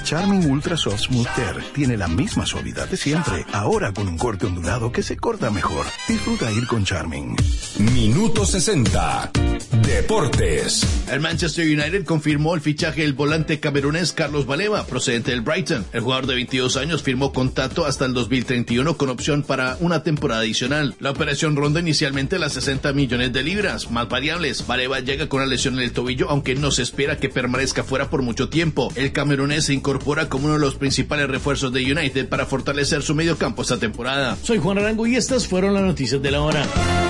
Charmin Ultra Soft Smooth Tear tiene la misma suavidad de siempre, ahora con un corte ondulado que se corta mejor. Disfruta ir con Charmin. Minuto 60. Deportes. El Manchester United confirmó el fichaje del volante camerunés Carlos Baleba, procedente del Brighton. El jugador de 22 años firmó contrato hasta el 2031 con opción para una temporada adicional. La operación ronda inicialmente las 60 millones de libras, más variables. Baleba llega con una lesión en el tobillo, aunque no se espera que permanezca fuera por mucho tiempo. El camerunés se incorpora como uno de los principales refuerzos de United para fortalecer su mediocampo esta temporada. Soy Juan Arango y estas fueron las noticias de la hora.